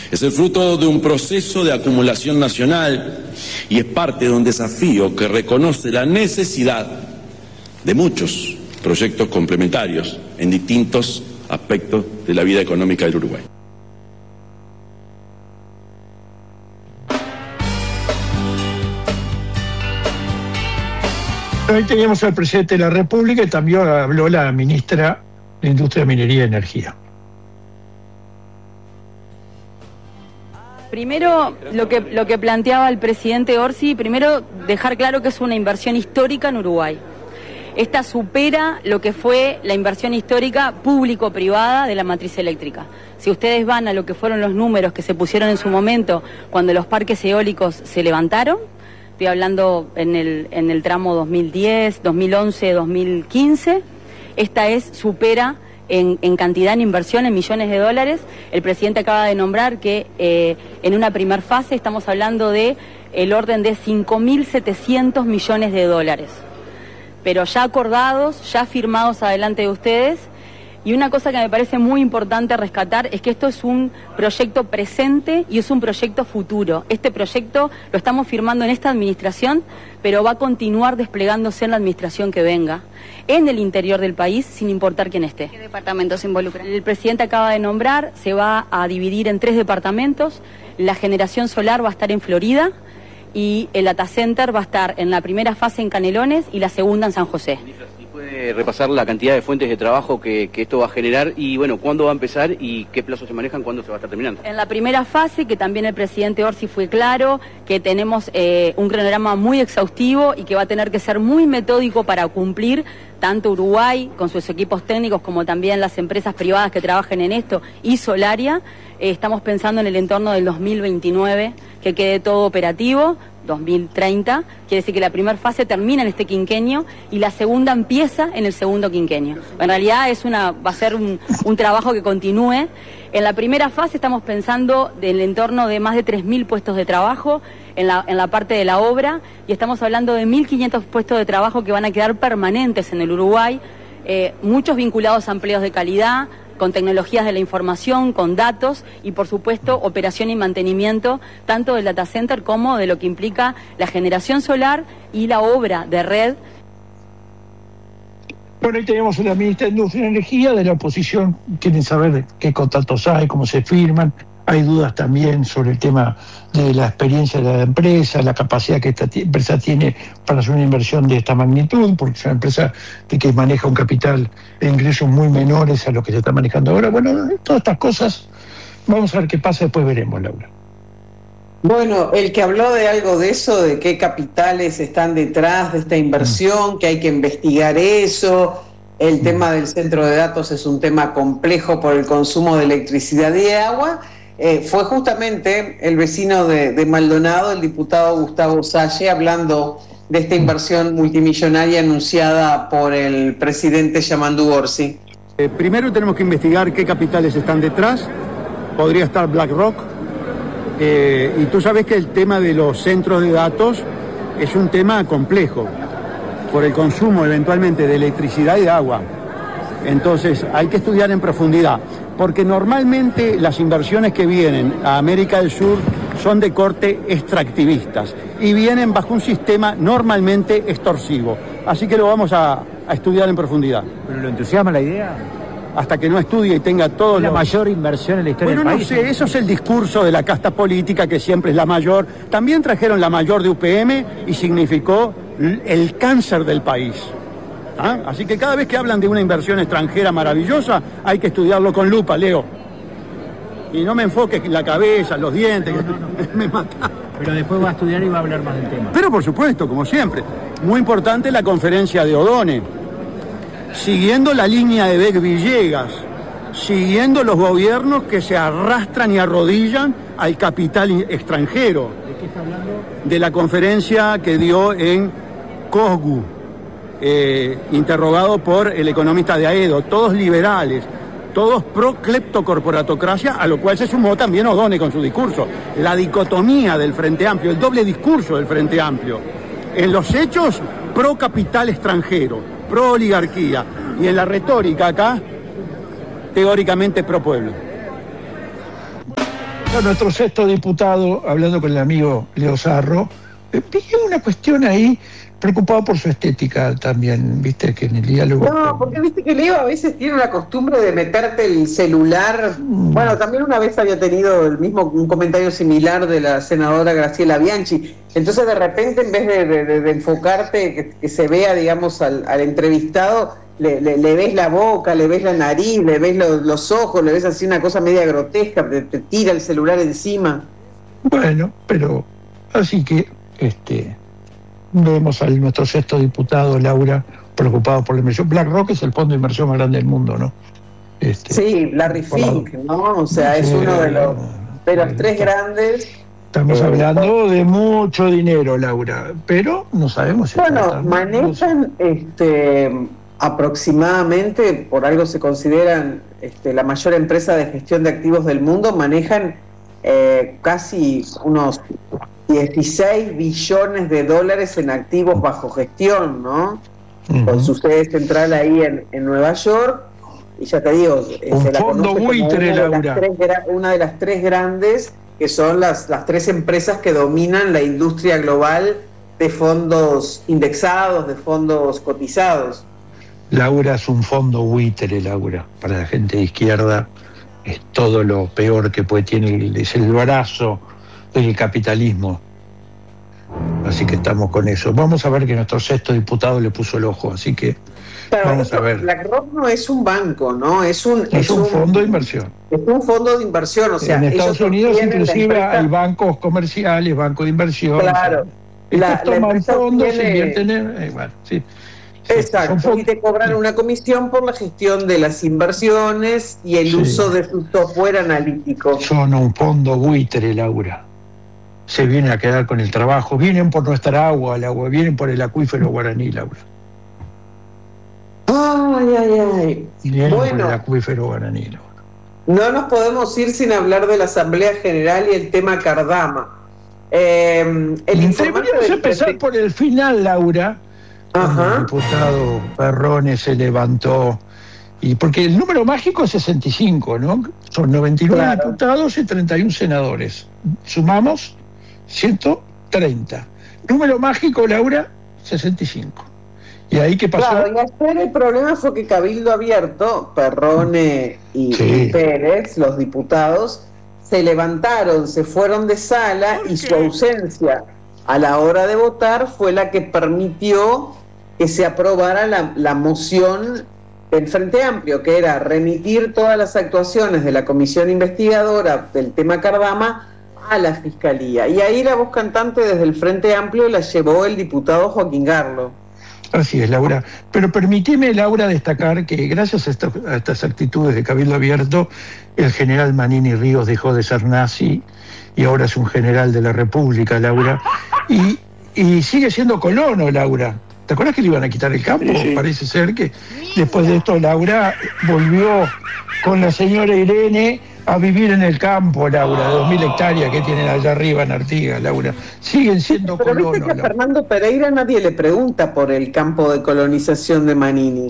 Es el fruto de un proceso de acumulación nacional y es parte de un desafío que reconoce la necesidad de muchos proyectos complementarios en distintos aspectos de la vida económica del Uruguay. Hoy teníamos al presidente de la República y también habló la ministra de Industria, Minería y Energía. Primero, lo que planteaba el presidente Orsi, primero dejar claro que es una inversión histórica en Uruguay. Esta supera lo que fue la inversión histórica público-privada de la matriz eléctrica. Si ustedes van a lo que fueron los números que se pusieron en su momento cuando los parques eólicos se levantaron, estoy hablando en el tramo 2010, 2011, 2015, esta supera en cantidad, en inversión, en millones de dólares. El presidente acaba de nombrar que en una primer fase estamos hablando de el orden de 5.700 millones de dólares. Pero ya acordados, ya firmados adelante de ustedes. Y una cosa que me parece muy importante rescatar es que esto es un proyecto presente y es un proyecto futuro. Este proyecto lo estamos firmando en esta administración, pero va a continuar desplegándose en la administración que venga, en el interior del país, sin importar quién esté. ¿Qué departamentos se involucran? El presidente acaba de nombrar, se va a dividir en 3 departamentos. La generación solar va a estar en Florida y el data center va a estar en la primera fase en Canelones y la segunda en San José. ¿Puede repasar la cantidad de fuentes de trabajo que esto va a generar y, bueno, cuándo va a empezar y qué plazos se manejan, cuándo se va a estar terminando? En la primera fase, que también el presidente Orsi fue claro, que tenemos un cronograma muy exhaustivo y que va a tener que ser muy metódico para cumplir tanto Uruguay con sus equipos técnicos como también las empresas privadas que trabajen en esto y Solaria. Estamos pensando en el entorno del 2029 que quede todo operativo. 2030, quiere decir que la primera fase termina en este quinquenio y la segunda empieza en el segundo quinquenio. En realidad va a ser un trabajo que continúe. En la primera fase estamos pensando del entorno de más de 3.000 puestos de trabajo en la parte de la obra y estamos hablando de 1.500 puestos de trabajo que van a quedar permanentes en el Uruguay, muchos vinculados a empleos de calidad, con tecnologías de la información, con datos y, por supuesto, operación y mantenimiento tanto del data center como de lo que implica la generación solar y la obra de red. Bueno, ahí tenemos a la ministra de Industria y Energía. De la oposición quieren saber de qué contratos hay, cómo se firman. Hay dudas también sobre el tema de la experiencia de la empresa, la capacidad que esta empresa tiene para hacer una inversión de esta magnitud, porque es una empresa que maneja un capital de ingresos muy menores a lo que se está manejando ahora. Bueno, todas estas cosas, vamos a ver qué pasa, después veremos, Laura. Bueno, el que habló de algo de eso, de qué capitales están detrás de esta inversión, que hay que investigar eso. El tema del centro de datos es un tema complejo por el consumo de electricidad y de agua. Fue justamente el vecino de Maldonado, el diputado Gustavo Salle, hablando de esta inversión multimillonaria anunciada por el presidente Yamandu Orsi. Primero tenemos que investigar qué capitales están detrás. Podría estar BlackRock. Y tú sabes que el tema de los centros de datos es un tema complejo por el consumo eventualmente de electricidad y de agua. Entonces hay que estudiar en profundidad, porque normalmente las inversiones que vienen a América del Sur son de corte extractivistas y vienen bajo un sistema normalmente extorsivo. Así que lo vamos a estudiar en profundidad. ¿Pero lo entusiasma la idea? Hasta que no estudie y tenga todo la mayor inversión en la historia del país. Bueno, no sé, eso es el discurso de la casta política, que siempre es la mayor. También trajeron la mayor de UPM y significó el cáncer del país. ¿Ah? Así que cada vez que hablan de una inversión extranjera maravillosa, hay que estudiarlo con lupa, Leo. Y no me enfoques en la cabeza, los dientes, no. Me mata. Pero después va a estudiar y va a hablar más del tema. Pero por supuesto, como siempre. Muy importante la conferencia de Odone. Siguiendo la línea de Beck Villegas, siguiendo los gobiernos que se arrastran y arrodillan al capital extranjero. ¿De qué está hablando? De la conferencia que dio en COSGU, interrogado por el economista de AEDO, todos liberales, todos pro cleptocorporatocracia, a lo cual se sumó también Odone con su discurso. La dicotomía del Frente Amplio, el doble discurso del Frente Amplio. En los hechos, pro capital extranjero, pro oligarquía, y en la retórica acá, teóricamente pro pueblo. Nuestro sexto diputado, hablando con el amigo Leo Sarro, pidió una cuestión ahí, preocupado por su estética también, viste, que en el diálogo... No, porque viste que Leo a veces tiene la costumbre de meterte el celular. Bueno, también una vez había tenido un comentario similar de la senadora Graciela Bianchi. Entonces de repente, en vez de enfocarte, que se vea, digamos, al entrevistado, le ves la boca, le ves la nariz, le ves los ojos, le ves así una cosa media grotesca, te tira el celular encima. Bueno, pero así que vemos a nuestro sexto diputado, Laura, preocupado por la inversión. BlackRock es el fondo de inversión más grande del mundo, ¿no? Sí, Larry Fink, ¿no? O sea, es uno de los tres grandes. Estamos hablando de mucho dinero, Laura, pero no sabemos si... Bueno, manejan aproximadamente, por algo se consideran la mayor empresa de gestión de activos del mundo, manejan casi unos 16 billones de dólares en activos bajo gestión, ¿no? Con su sede central ahí en Nueva York, y ya te digo, se la fondo buitre, una de las tres grandes, que son las tres empresas que dominan la industria global de fondos indexados, de fondos cotizados. Laura es un fondo buitre, Laura. Para la gente de izquierda es todo lo peor que tiene, es el brazo del capitalismo. Así que estamos con eso. Vamos a ver que nuestro sexto diputado le puso el ojo, así que claro, vamos a ver. BlackRock no es un banco, ¿no? Es un fondo de inversión. Es un fondo de inversión, o sea, en Estados Unidos inclusive hay bancos comerciales, bancos de inversión. Claro. Estos toman fondos, invierten en... bueno, sí. Exacto, y te cobran una comisión por la gestión de las inversiones y el uso de su software analítico. Son un fondo buitre, Laura. Se vienen a quedar con el trabajo, vienen por nuestra agua, vienen por el acuífero guaraní, Laura. Ay. Vienen por el acuífero guaraní, Laura. No nos podemos ir sin hablar de la Asamblea General y el tema Cardama. Deberíamos empezar por el final, Laura. El diputado Perrone se levantó, y porque el número mágico es 65, ¿no? Son 99 diputados y 31 senadores. Sumamos 130. Número mágico, Laura, 65. ¿Y ahí qué pasó? Claro, y ayer el problema fue que Cabildo Abierto, Perrone y Pérez, los diputados, se levantaron, se fueron de sala y su ausencia a la hora de votar fue la que permitió que se aprobara la moción del Frente Amplio, que era remitir todas las actuaciones de la comisión investigadora del tema Cardama a la Fiscalía. Y ahí la voz cantante desde el Frente Amplio la llevó el diputado Joaquín Garlo. Así es, Laura. Pero permíteme, Laura, destacar que gracias a estas actitudes de Cabildo Abierto, el general Manini Ríos dejó de ser nazi y ahora es un general de la República, Laura. Y sigue siendo colono, Laura. ¿Te acuerdas que le iban a quitar el campo? Sí. Parece ser que después de esto Laura volvió con la señora Irene a vivir en el campo, Laura, de 2.000 hectáreas que tienen allá arriba en Artigas, Laura. Siguen siendo colonos. Pero viste que a Fernando Pereira nadie le pregunta por el campo de colonización de Manini.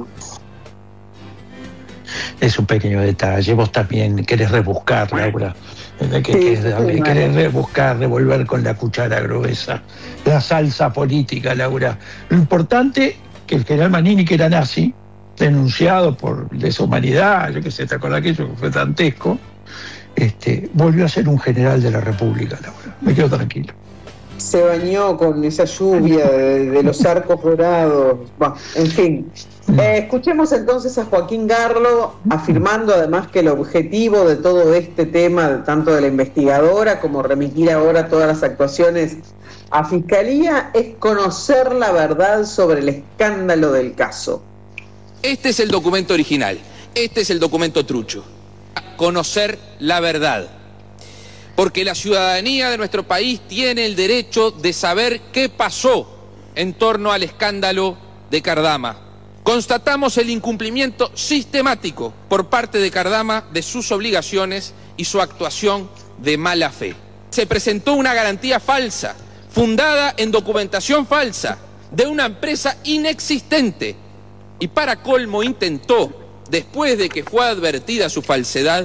Es un pequeño detalle. Vos también querés rebuscar, Laura. Querés rebuscar, revolver con la cuchara gruesa la salsa política, Laura. Lo importante que el general Manini, que era nazi, denunciado por deshumanidad, yo qué sé, ¿te acordás aquello que fue dantesco? Volvió a ser un general de la República, Laura. Me quedo tranquilo. Se bañó con esa lluvia de los arcos dorados. Bueno, en fin. Escuchemos entonces a Joaquín Garlo afirmando además que el objetivo de todo este tema, tanto de la investigadora como remitir ahora todas las actuaciones a Fiscalía, es conocer la verdad sobre el escándalo del caso. Este es el documento original, este es el documento trucho. Conocer la verdad. Porque la ciudadanía de nuestro país tiene el derecho de saber qué pasó en torno al escándalo de Cardama. Constatamos el incumplimiento sistemático por parte de Cardama de sus obligaciones y su actuación de mala fe. Se presentó una garantía falsa, fundada en documentación falsa, de una empresa inexistente. Y para colmo intentó, después de que fue advertida su falsedad,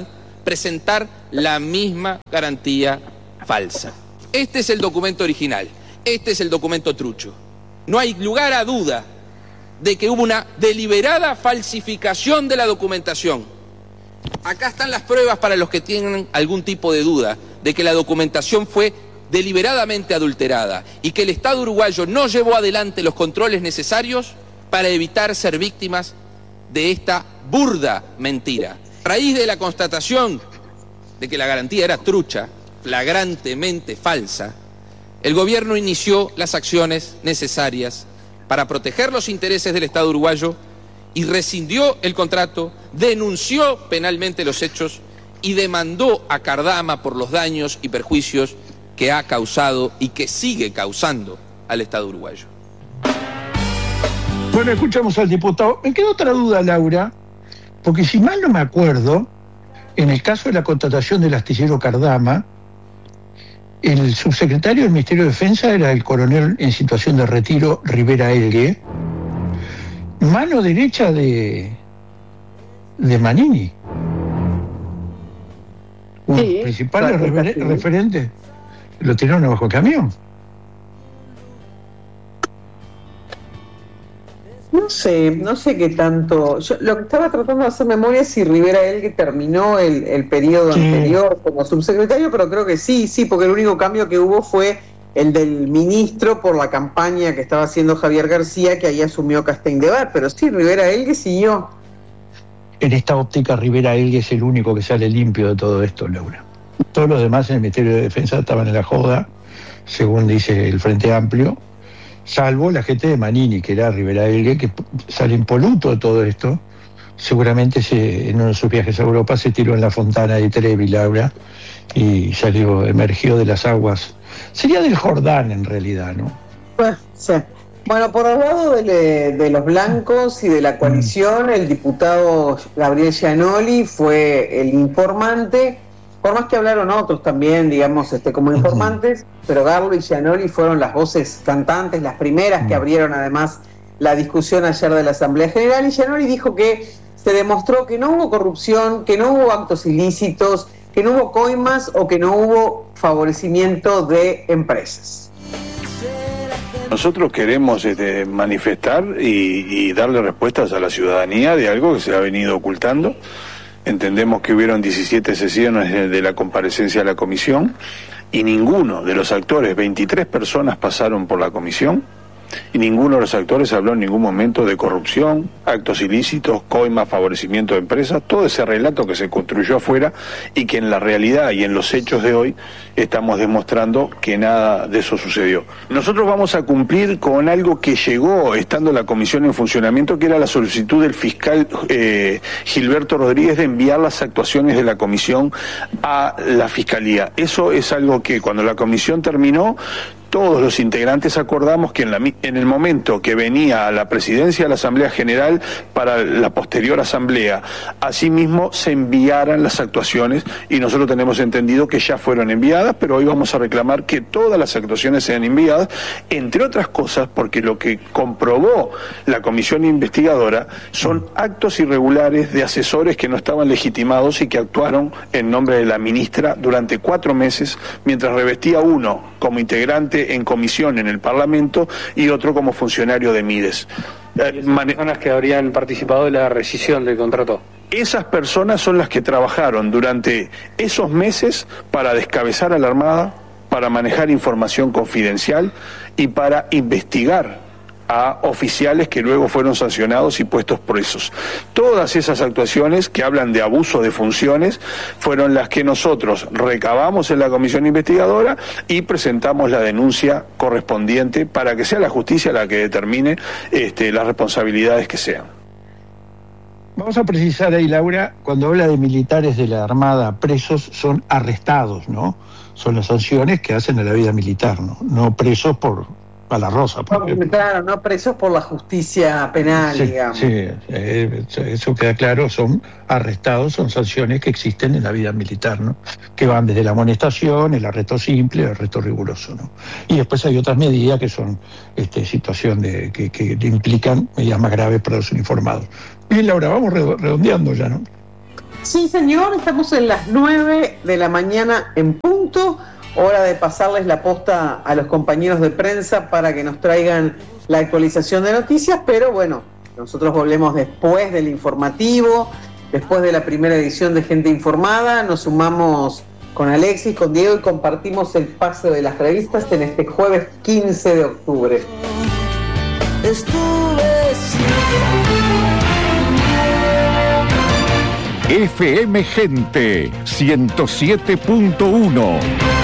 presentar la misma garantía falsa. Este es el documento original, este es el documento trucho. No hay lugar a duda de que hubo una deliberada falsificación de la documentación. Acá están las pruebas para los que tienen algún tipo de duda de que la documentación fue deliberadamente adulterada y que el Estado uruguayo no llevó adelante los controles necesarios para evitar ser víctimas de esta burda mentira. A raíz de la constatación de que la garantía era trucha, flagrantemente falsa, el gobierno inició las acciones necesarias para proteger los intereses del Estado uruguayo y rescindió el contrato, denunció penalmente los hechos y demandó a Cardama por los daños y perjuicios que ha causado y que sigue causando al Estado uruguayo. Bueno, escuchamos al diputado. Me queda otra duda, Laura, porque si mal no me acuerdo, en el caso de la contratación del astillero Cardama, el subsecretario del Ministerio de Defensa era el coronel en situación de retiro Rivera Elgue, mano derecha de Manini. Sí, Principal referente. Lo tiraron abajo el camión. No sé qué tanto. Yo lo que estaba tratando de hacer memoria es si Rivera Elgue terminó el periodo anterior como subsecretario, pero creo que sí, porque el único cambio que hubo fue el del ministro por la campaña que estaba haciendo Javier García, que ahí asumió Castaing-Devar, pero sí, Rivera Elgue siguió. En esta óptica, Rivera Elgue es el único que sale limpio de todo esto, Laura. Todos los demás en el Ministerio de Defensa estaban en la joda, según dice el Frente Amplio, salvo la gente de Manini, que era Rivera Elgue, que sale impoluto de todo esto. Seguramente en uno de sus viajes a Europa se tiró en la fontana de Trevi, Laura, y emergió de las aguas. Sería del Jordán, en realidad, ¿no? Pues, sí. Bueno, por el lado de los blancos y de la coalición, el diputado Gabriel Gianoli fue el informante, por más que hablaron otros también, digamos, como informantes, pero Garlo y Gianoli fueron las voces cantantes, las primeras que abrieron además la discusión ayer de la Asamblea General, y Gianoli dijo que se demostró que no hubo corrupción, que no hubo actos ilícitos, que no hubo coimas o que no hubo favorecimiento de empresas. Nosotros queremos manifestar y darle respuestas a la ciudadanía de algo que se ha venido ocultando. Entendemos que hubieron 17 sesiones de la comparecencia a la comisión y ninguno de los actores, 23 personas pasaron por la comisión, y ninguno de los actores habló en ningún momento de corrupción, actos ilícitos, coimas, favorecimiento de empresas, todo ese relato que se construyó afuera y que en la realidad y en los hechos de hoy estamos demostrando que nada de eso sucedió. Nosotros vamos a cumplir con algo que llegó estando la comisión en funcionamiento, que era la solicitud del fiscal Gilberto Rodríguez de enviar las actuaciones de la comisión a la fiscalía. Eso es algo que cuando la comisión terminó, todos los integrantes acordamos que en el momento que venía a la presidencia de la Asamblea General para la posterior asamblea, asimismo se enviaran las actuaciones, y nosotros tenemos entendido que ya fueron enviadas, pero hoy vamos a reclamar que todas las actuaciones sean enviadas, entre otras cosas porque lo que comprobó la comisión investigadora son actos irregulares de asesores que no estaban legitimados y que actuaron en nombre de la ministra durante 4 meses, mientras revestía uno como integrante en comisión en el Parlamento y otro como funcionario de Mides. Personas que habrían participado de la rescisión del contrato. Esas personas son las que trabajaron durante esos meses para descabezar a la Armada, para manejar información confidencial y para investigar a oficiales que luego fueron sancionados y puestos presos. Todas esas actuaciones que hablan de abuso de funciones fueron las que nosotros recabamos en la comisión investigadora y presentamos la denuncia correspondiente para que sea la justicia la que determine las responsabilidades que sean. Vamos a precisar ahí, Laura, cuando habla de militares de la Armada presos, son arrestados, ¿no? Son las sanciones que hacen a la vida militar, no presos por a la Rosa, por ejemplo. Claro, no presos por la justicia penal, sí, digamos. Sí, eso queda claro, son arrestados, son sanciones que existen en la vida militar, ¿no? Que van desde la amonestación, el arresto simple, el arresto riguroso, ¿no? Y después hay otras medidas que son situación que implican medidas más graves para los uniformados. Bien, Laura, vamos redondeando ya, ¿no? Sí, señor, estamos en las 9 de la mañana en punto, hora de pasarles la posta a los compañeros de prensa para que nos traigan la actualización de noticias, pero bueno, nosotros volvemos después del informativo, después de la primera edición de Gente Informada, nos sumamos con Alexis, con Diego y compartimos el pase de las revistas en este jueves 15 de octubre. FM Gente 107.1.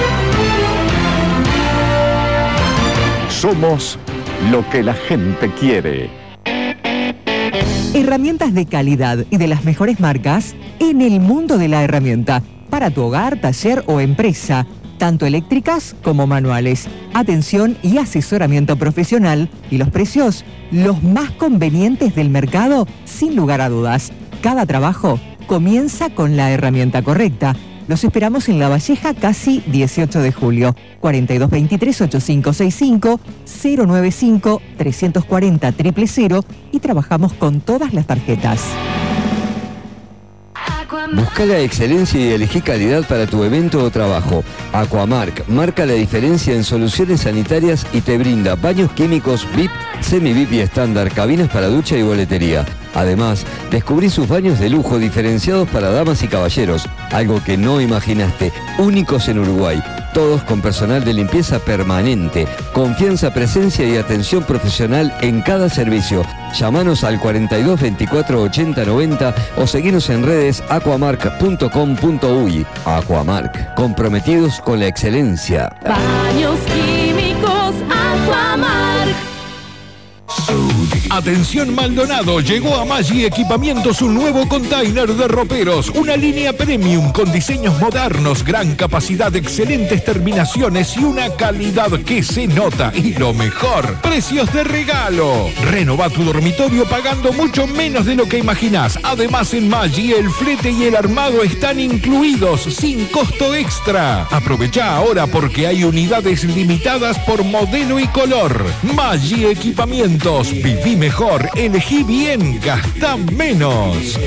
Somos lo que la gente quiere. Herramientas de calidad y de las mejores marcas en el mundo de la herramienta. Para tu hogar, taller o empresa, tanto eléctricas como manuales. Atención y asesoramiento profesional y los precios, los más convenientes del mercado, sin lugar a dudas. Cada trabajo comienza con la herramienta correcta. Los esperamos en La Valleja, casi 18 de julio. 4223-8565, 095-340-000 y trabajamos con todas las tarjetas. Busca la excelencia y elegí calidad para tu evento o trabajo. Aquamark marca la diferencia en soluciones sanitarias y te brinda baños químicos VIP, semi-VIP y estándar, cabinas para ducha y boletería. Además, descubrí sus baños de lujo diferenciados para damas y caballeros, algo que no imaginaste, únicos en Uruguay. Todos con personal de limpieza permanente, confianza, presencia y atención profesional en cada servicio. Llámanos al 42 24 80 90 o seguinos en redes aquamark.com.uy. Aquamark, comprometidos con la excelencia. Baños químicos Aquamark. Atención Maldonado, llegó a Maggi Equipamientos un nuevo container de roperos, una línea premium con diseños modernos, gran capacidad, excelentes terminaciones y una calidad que se nota. Y lo mejor, precios de regalo. Renova tu dormitorio pagando mucho menos de lo que imaginás. Además en Maggi el flete y el armado están incluidos sin costo extra. Aprovecha ahora porque hay unidades limitadas por modelo y color. Maggi Equipamientos, viví mejor, elegí bien, gastá menos.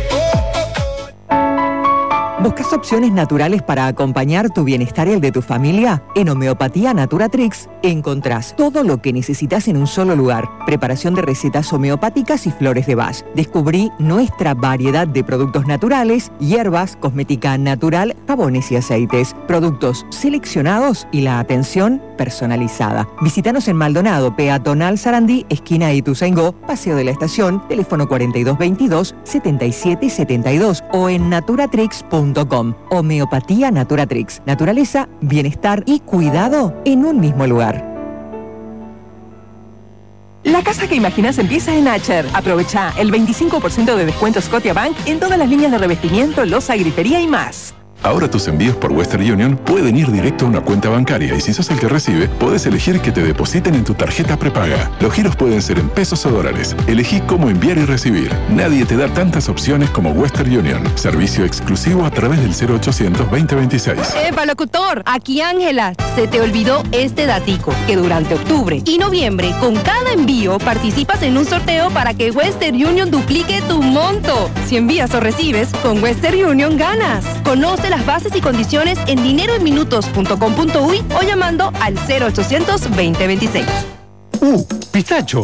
¿Buscas opciones naturales para acompañar tu bienestar y el de tu familia? En Homeopatía Naturatrix encontrás todo lo que necesitas en un solo lugar. Preparación de recetas homeopáticas y flores de Bach. Descubrí nuestra variedad de productos naturales, hierbas, cosmética natural, jabones y aceites. Productos seleccionados y la atención personalizada. Visítanos en Maldonado, Peatonal Sarandí, esquina Ituzaingó, Paseo de la Estación, teléfono 4222-7772 o en naturatrix.com. Homeopatía Naturatrix. Naturaleza, bienestar y cuidado en un mismo lugar. La casa que imaginas empieza en Acher. Aprovecha el 25% de descuento Scotiabank en todas las líneas de revestimiento, loza, grifería y más. Ahora tus envíos por Western Union pueden ir directo a una cuenta bancaria y si sos el que recibe, podés elegir que te depositen en tu tarjeta prepaga. Los giros pueden ser en pesos o dólares. Elegí cómo enviar y recibir. Nadie te da tantas opciones como Western Union. Servicio exclusivo a través del 0800 2026. ¡Epa, locutor! Aquí Ángela. Se te olvidó este datico, que durante octubre y noviembre, con cada envío, participas en un sorteo para que Western Union duplique tu monto. Si envías o recibes, con Western Union ganas. Conoce las bases y condiciones en dineroenminutos.com.uy o llamando al 0800 2026. Pistacho.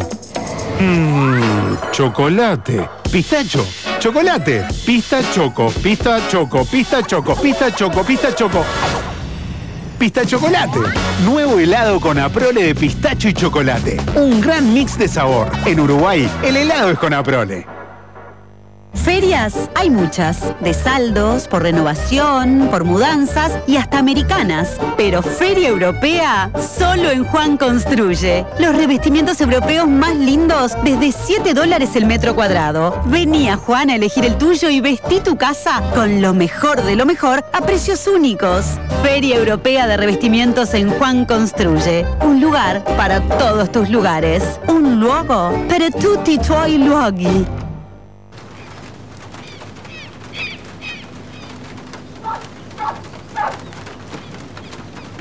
Chocolate. Pistacho. Chocolate. Pista choco. Pista choco. Pista choco. Pista choco. Pista choco. Pista chocolate. Nuevo helado con Aprole de pistacho y chocolate. Un gran mix de sabor. En Uruguay, el helado es con Aprole. Ferias hay muchas, de saldos, por renovación, por mudanzas y hasta americanas. Pero Feria Europea, solo en Juan Construye. Los revestimientos europeos más lindos desde $7 el metro cuadrado. Vení a Juan a elegir el tuyo y vestí tu casa con lo mejor de lo mejor a precios únicos. Feria Europea de Revestimientos en Juan Construye. Un lugar para todos tus lugares. Un luogo per tutti i tuoi luoghi.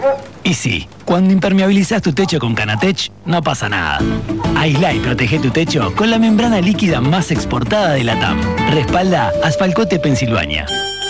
Y sí, cuando impermeabilizas tu techo con Canatech, no pasa nada. Aislá y protege tu techo con la membrana líquida más exportada de la TAM. Respalda Asfalcote Pensilvania.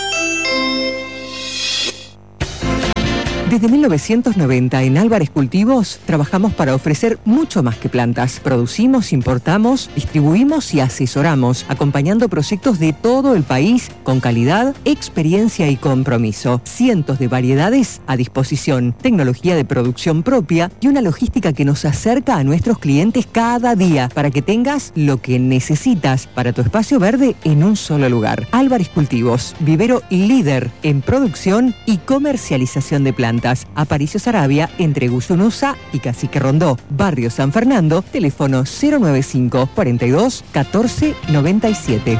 Desde 1990 en Álvarez Cultivos trabajamos para ofrecer mucho más que plantas. Producimos, importamos, distribuimos y asesoramos, acompañando proyectos de todo el país con calidad, experiencia y compromiso. Cientos de variedades a disposición, tecnología de producción propia y una logística que nos acerca a nuestros clientes cada día para que tengas lo que necesitas para tu espacio verde en un solo lugar. Álvarez Cultivos, vivero líder en producción y comercialización de plantas. Aparicio Saravia, entre Guyunusa y Cacique Rondó. Barrio San Fernando, teléfono 095 42 14 97.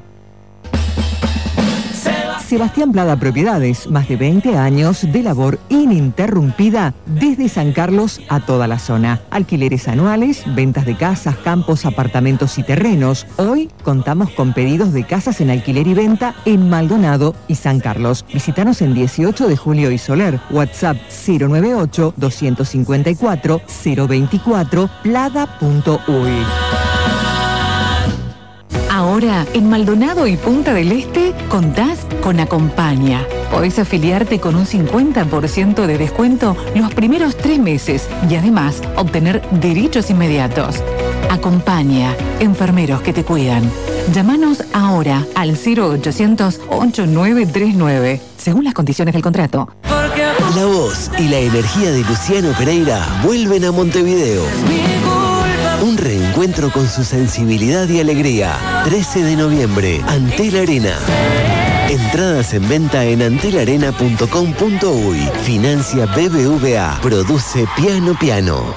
Sebastián Plada Propiedades, más de 20 años de labor ininterrumpida desde San Carlos a toda la zona. Alquileres anuales, ventas de casas, campos, apartamentos y terrenos. Hoy contamos con pedidos de casas en alquiler y venta en Maldonado y San Carlos. Visítanos en 18 de Julio y Soler. WhatsApp 098-254-024 plada.uy. Ahora, en Maldonado y Punta del Este, contás con Acompaña. Podés afiliarte con un 50% de descuento los primeros 3 meses y además obtener derechos inmediatos. Acompaña, enfermeros que te cuidan. Llámanos ahora al 0800-8939, según las condiciones del contrato. La voz y la energía de Luciano Pereira vuelven a Montevideo. Un reencuentro con su sensibilidad y alegría. 13 de noviembre, Antel Arena. Entradas en venta en antelarena.com.uy. Financia BBVA. Produce Piano Piano.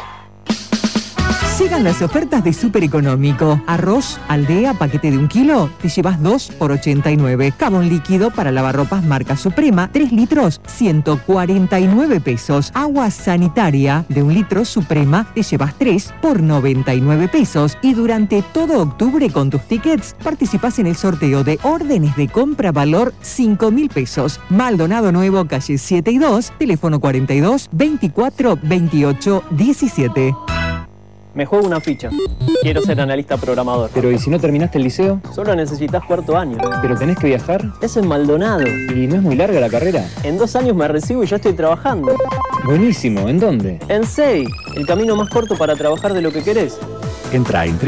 Llegan las ofertas de Súper Económico. Arroz Aldea, paquete de 1 kilo, te llevas 2 por 89. Jabón líquido para lavarropas marca Suprema, 3 litros, 149 pesos. Agua sanitaria de 1 litro Suprema, te llevas 3 por 99 pesos. Y durante todo octubre con tus tickets participás en el sorteo de órdenes de compra valor 5.000 pesos. Maldonado Nuevo, calle 7 y 2, teléfono 42 24 28 17. Me juego una ficha. Quiero ser analista programador. Pero ¿y si no terminaste el liceo? Solo necesitas 4º año. ¿Pero tenés que viajar? Es en Maldonado. ¿Y no es muy larga la carrera? En 2 años me recibo y ya estoy trabajando. Buenísimo. ¿En dónde? En SEI, el camino más corto para trabajar de lo que querés. Entra en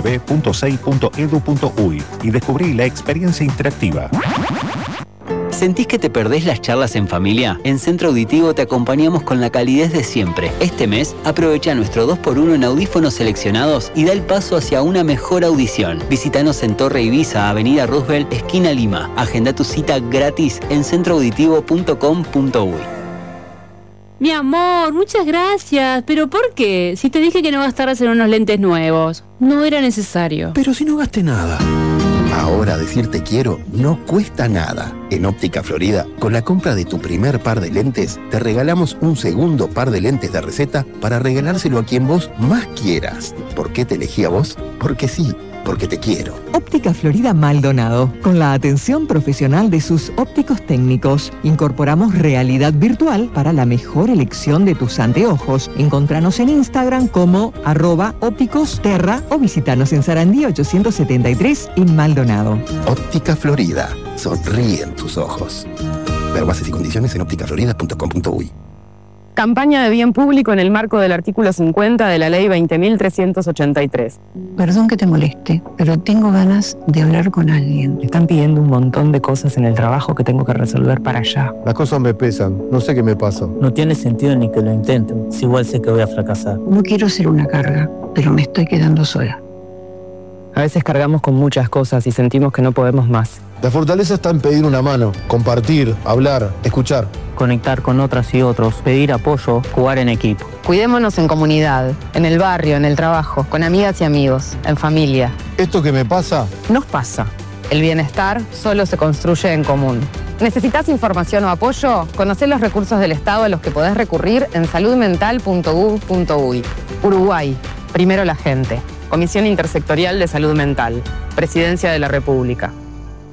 www.sei.edu.uy y descubrí la experiencia interactiva. ¿Sentís que te perdés las charlas en familia? En Centro Auditivo te acompañamos con la calidez de siempre. Este mes, aprovecha nuestro 2x1 en audífonos seleccionados y da el paso hacia una mejor audición. Visítanos en Torre Ibiza, Avenida Roosevelt, esquina Lima. Agenda tu cita gratis en centroauditivo.com.uy. Mi amor, muchas gracias. ¿Pero por qué? Si te dije que no gastarás en unos lentes nuevos. No era necesario. Pero si no gasté nada. Ahora decir te quiero no cuesta nada. En Óptica Florida, con la compra de tu primer par de lentes, te regalamos un segundo par de lentes de receta para regalárselo a quien vos más quieras. ¿Por qué te elegí a vos? Porque sí, porque te quiero. Óptica Florida Maldonado, con la atención profesional de sus ópticos técnicos. Incorporamos realidad virtual para la mejor elección de tus anteojos. Encontranos en Instagram como @ópticosterra o visitanos en Sarandí 873 en Maldonado. Óptica Florida, sonríen tus ojos. Ver bases y condiciones en ópticaflorida.com.uy. Campaña de bien público en el marco del artículo 50 de la Ley 20.383. Perdón que te moleste, pero tengo ganas de hablar con alguien. Me están pidiendo un montón de cosas en el trabajo que tengo que resolver para allá. Las cosas me pesan, no sé qué me pasa. No tiene sentido ni que lo intenten, si igual sé que voy a fracasar. No quiero ser una carga, pero me estoy quedando sola. A veces cargamos con muchas cosas y sentimos que no podemos más. La fortaleza está en pedir una mano, compartir, hablar, escuchar. Conectar con otras y otros, pedir apoyo, jugar en equipo. Cuidémonos en comunidad, en el barrio, en el trabajo, con amigas y amigos, en familia. ¿Esto que me pasa? Nos pasa. El bienestar solo se construye en común. ¿Necesitas información o apoyo? Conocé los recursos del Estado a los que podés recurrir en saludmental.gov.uy. Uruguay, primero la gente. Comisión Intersectorial de Salud Mental. Presidencia de la República.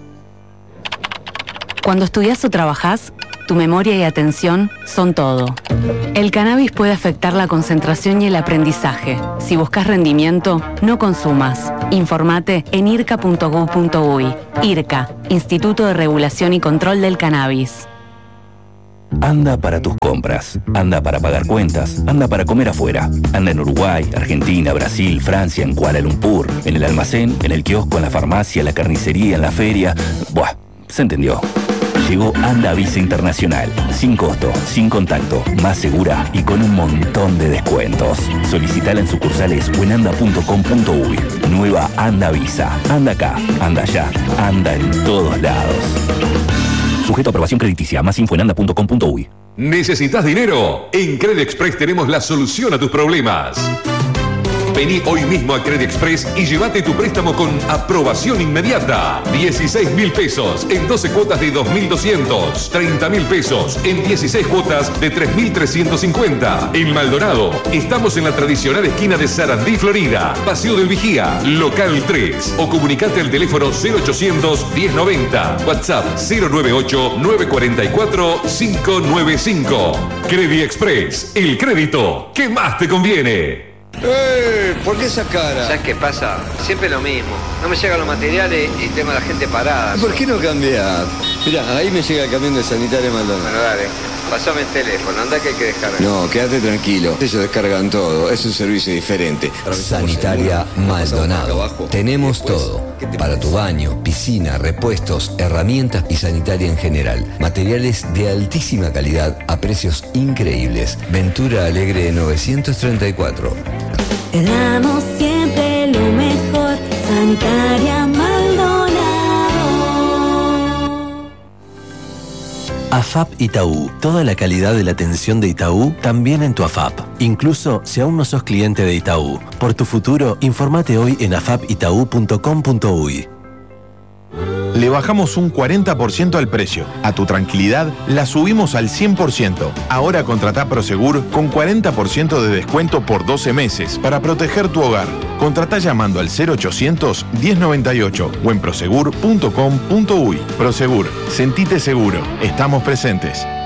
Cuando estudias o trabajás, tu memoria y atención son todo. El cannabis puede afectar la concentración y el aprendizaje. Si buscas rendimiento, no consumas. Informate en irca.gov.uy. IRCA, Instituto de Regulación y Control del Cannabis. Anda para tus compras, anda para pagar cuentas, anda para comer afuera. Anda en Uruguay, Argentina, Brasil, Francia, en Kuala Lumpur, en el almacén, en el kiosco, en la farmacia, en la carnicería, en la feria. Buah, se entendió. Llegó Anda Visa Internacional, sin costo, sin contacto, más segura y con un montón de descuentos. Solicitala en sucursales o en anda.com.uy. Nueva Anda Visa. Anda acá, anda allá, anda en todos lados. Sujeto a aprobación crediticia. Más info en anda.com.uy. ¿Necesitas dinero? En Credit Express tenemos la solución a tus problemas. Vení hoy mismo a Credit Express y llévate tu préstamo con aprobación inmediata. 16.000 pesos en 12 cuotas de 2.200. 30.000 pesos en 16 cuotas de 3.350. En Maldonado, estamos en la tradicional esquina de Sarandí, Florida. Paseo del Vigía, local 3. O comunicate al teléfono 0800 1090. WhatsApp 098 944 595. Credit Express, el crédito que más te conviene. ¿Por qué esa cara? ¿Sabes qué pasa? Siempre lo mismo. No me llegan los materiales y tengo a la gente parada. ¿Por qué no cambiar? Mirá, ahí me llega el camión de Sanitaria Maldonado. Bueno, dale. Pasame el teléfono, anda que hay que descargar. No, quédate tranquilo. Ellos descargan todo. Es un servicio diferente. Sanitaria Maldonado. Tenemos todo. Para tu baño, piscina, repuestos, herramientas y sanitaria en general. Materiales de altísima calidad a precios increíbles. Ventura Alegre 934. Te damos siempre lo mejor. Sanitaria Maldonado. AFAP Itaú. Toda la calidad de la atención de Itaú también en tu AFAP. Incluso si aún no sos cliente de Itaú. Por tu futuro, informate hoy en afapitau.com.uy. Le bajamos un 40% al precio. A tu tranquilidad, la subimos al 100%. Ahora contratá Prosegur con 40% de descuento por 12 meses para proteger tu hogar. Contratá llamando al 0800 1098 o en prosegur.com.uy. Prosegur, sentite seguro. Estamos presentes.